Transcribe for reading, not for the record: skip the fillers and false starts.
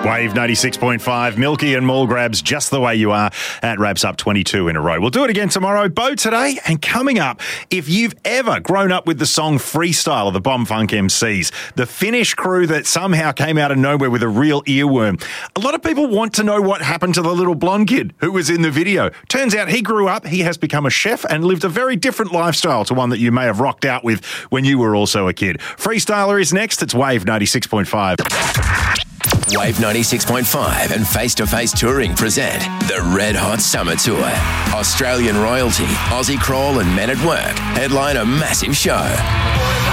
Wave 96.5, Milky and Mall Grabs, Just the Way You Are. That wraps up 22 in a row. We'll do it again tomorrow. Bo today. And coming up, if you've ever grown up with the song Freestyle of the Bomb Funk MCs, the Finnish crew that somehow came out of nowhere with a real earworm, a lot of people want to know what happened to the little blonde kid who was in the video. Turns out he grew up, he has become a chef and lived a very different lifestyle to one that you may have rocked out with when you were also a kid. Freestyler is next. It's Wave 96.5. Wave 96.5 and Face to Face Touring present the Red Hot Summer Tour. Australian royalty, Aussie Crawl and Men at Work headline a massive show.